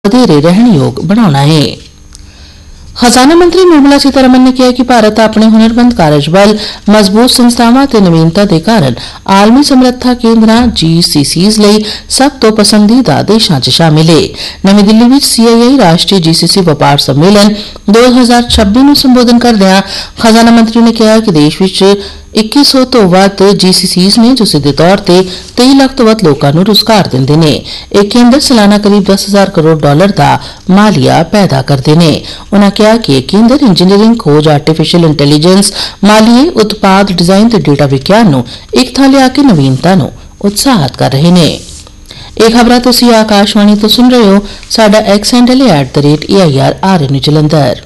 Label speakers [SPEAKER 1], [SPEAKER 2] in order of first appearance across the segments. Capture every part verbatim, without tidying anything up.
[SPEAKER 1] ਵਧੇਰੇ ਰਹਿਣਯੋਗ ਬਣਾਉਣਾ ਹੈ। खजाना मंत्री निर्मला सीतारमण ने कहा कि भारत अपने हुनरमंद कार्यबल, मजबूत संस्थावां ते नवीनता के कारण आलमी समर्था केंद्रां जी सी सीज़ लई सब तो पसंदीदा देशां च शामिल है। नवी दिल्ली विच सी आई आई राष्ट्रीय जी सी सी व्यापार सम्मेलन दो हज़ार छब्बीस ਨੂੰ संबोधन करदਿਆਂ खजाना मंत्री ने कहा कि देश विच इक्की सौ तो वध जी सी सीज़ ने जो सीधे तौर पर तेई लाख तो वध लोगों को रोजगार देंदे ने। एक केंद्र सालाना करीब दस हजार करोड़ डॉलर का मालिया पैदा करते हैं। उन्होंने कहा कि यह केंद्र इंजीनियरिंग, खोज, आर्टिफिशियल इंटैलीजेंस, मालीए, उत्पाद डिजाइन ते डेटा विज्ञान नूं एक थां लिया के नवीनता नूं उत्साहित कर रहे हैं। ਇਹ खबरां तुसीं आकाशवाणी तो सुन रहे हो। साडा एक्स हैंडल है at the rate A I R are N Jalandhar.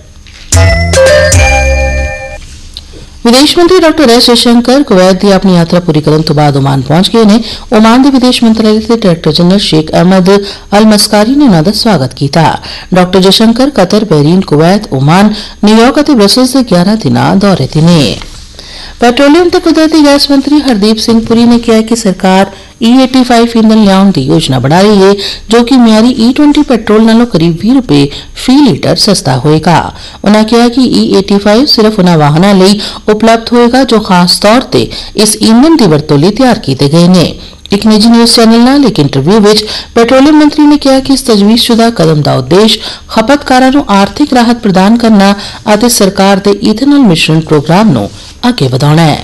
[SPEAKER 1] विदेश मंत्री डॉक्टर एस जयशंकर कुवैत की अपनी यात्रा पूरी करने तो बाद ओमान पहुंच गए ने। ओमान के विदेश मंत्रालय के डायरेक्टर जनरल शेख अहमद अल मस्कारी ने उन्होंने स्वागत किया। Doctor Jaishankar Qatar, Bahrain, Kuwait, Oman, New York और ब्रसल्स के ग्यारह दिन दौरे ते ने। पेट्रोलियम ते कुदरती गैस मंत्री हरदीप सिंह पुरी ने कहा कि सरकार ई पचासी ईंधन लियाउण की योजना बना रही है, जो कि म्यारी ई बीस पेट्रोल नालों करीब बीस रुपए फी लीटर सस्ता होएगा। उन्होंने कहा कि ई पचासी सिर्फ उन्हां वाहनां लई उपलब्ध होएगा जो खास तौर पर इस ईंधन की वरतों लई तैयार किए गए हैं। एक निजी न्यूज़ चैनल नाल एक इंटरव्यू विच पेट्रोलियम मंत्री ने कहा कि इस तजवीज़शुदा कदम का उद्देश्य खपतकारां नूं आर्थिक राहत प्रदान करना और सरकार के ईथेनॉल मिश्रण प्रोग्राम नूं अगे बढ़ाना है।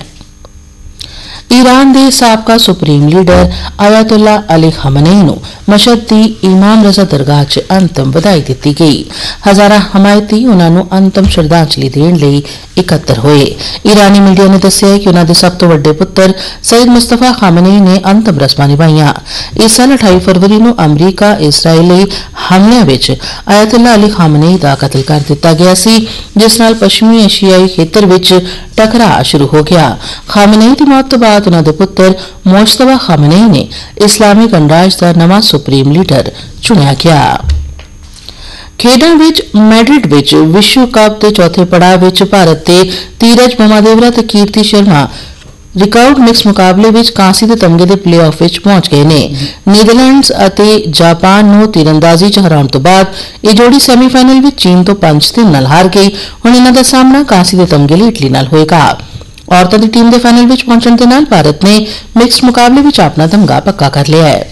[SPEAKER 1] ईरान के साबका supreme leader Ayatollah Ali Khamenei नूं मशहद की इमाम रजा दरगाह च अंतिम बधाई दी गई। हजारां हमायती उन्होंने अंतिम श्रद्धांजलि देने लई इकट्ठे हुए। ईरानी मीडिया ने दस्सिया कि उन्होंने सब तो वड्डे पुत्र सईद मुस्तफा खमेनी ने अंतिम रस्मां निभाईयां। इस साल अठाई फरवरी नूं अमरीका इसराइली हमलिਆਂ विच अयातुल्ला अली खमेनी का कतल कर दिता गया सी, जिस नाल पश्चिमी एशियाई खेतर विच टकराव शुरू हो गया। खमेनी की मौत तो बाद उन्होंने पुत्र मोजतबा खमेनी ने इस्लामी गणराज का नवा सुप्रीम लीडर चुनिया गया। खेडां विच मैड्रिड विच विश्व कप के चौथे पड़ाव विच भारत के धीरज महादेवरा ते कीर्ति शर्मा रिकॉर्ड मिक्स मुकाबले विच कांसी के तमगे के प्ले ऑफ विच पहुंच गए ने। नीदरलैंड्स अते जापान नूं तीरंदाजी च हराउण तो बाद यह जोड़ी सैमीफाइनल विच चीन तो पांच तीन नाल हार गई। हुण इन्हां दा सामना कांसी के तमगे लई इटली नाल होएगा। औरतों की टीम के फाइनल विच पहुंचण दे नाल भारत ने मिक्स मुकाबले विच अपना तमगा पक्का कर लिया है।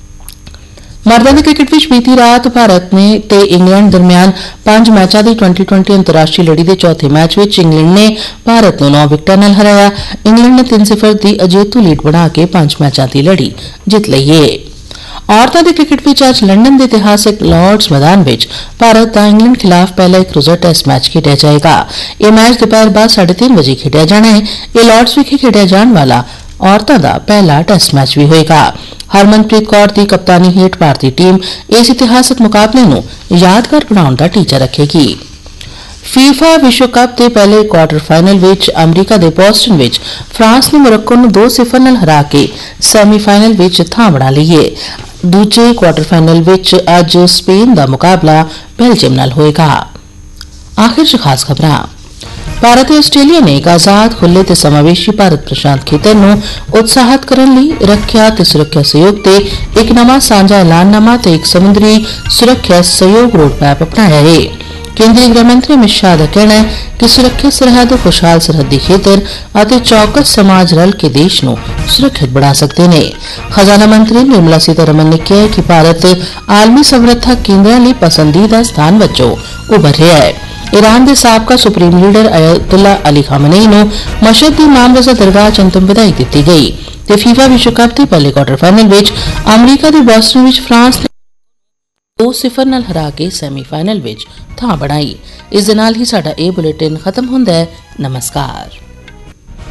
[SPEAKER 1] मर्दां दे क्रिकेट विच बीती रात भारत ने ते इंग्लैंड दरमियान पांच मैचों की ट्वेंटी ट्वेंटी अंतरराष्ट्रीय लड़ी के चौथे मैच विच इंग्लैंड ने भारत को नौ विकटां नाल हराया। इंग्लैंड ने तीन सिफर की अजेतू लीड बना के पांच मैचों की लड़ी जित लई है। औरतों के क्रिकेट विच अज लंडन के इतिहासिक लॉर्ड्स मैदान विच भारत का इंग्लैंड खिलाफ पहला एक रोजा टेस्ट मैच खेडिया जाएगा। यह मैच दोपहर बाद साढ़े तीन बजे खेडिया जाना है। यह लॉर्ड्स विखे खेडिया जाने वाला औरतों का पहला टेस्ट मैच भी होएगा। हरमनप्रीत कौर की कप्तानी हेठ भारतीय टीम इस इतिहासिक मुकाबले नूं यादगार बनाउण दा टीचा रखेगी। फीफा विश्व कप के पहले क्वार्टर फाइनल विच अमरीका के बोस्टन विच फ्रांस ने मोरक्को नूं दो सिफर नाल हरा के सैमीफाइनल विच थां बना ली है। दूजे क्वार्टर फाइनल विच अज स्पेन का मुकाबला बेल्जियम नाल होएगा। आखिर च खास खबरां। भारत और आस्ट्रेलिया ने एक आजाद, खुले ते समावेशी भारत प्रशांत खेतर नूं उत्साहित करने लई रक्षा ते सुरक्षा सहयोग ते एक नवा साझा ऐलाननामा ते एक समुद्री सुरक्षा सहयोग रोडमैप अपनाया है। केंद्रीय गृह मंत्री अमित शाह का कहना है कि सुरक्षित सरहद, खुशहाल सरहदी खेतर और चौकस समाज रल के देश नूं सुरक्षित बना सकते हैं। खजाना मंत्री निर्मला सीतारमण ने कहा कि भारत आलमी समर्था केंद्रां लई पसंदीदा स्थान वजों उभर रहा है। ईरान के साबका supreme leader Ayatollah Ali Khamenei नूं मशहद की इमाम रजा दरगाह च अंतिम बधाई दी गई। ते फीफा विश्व कप के पहले क्वार्टर फाइनल विच अमरीका के बोस्टन विच फ्रांस ने दो सिफर नाल हरा के सैमीफाइनल विच थां बनाई। इस दे नाल ही साडा ए बुलेटिन खत्म हुंदा है। नमस्कार।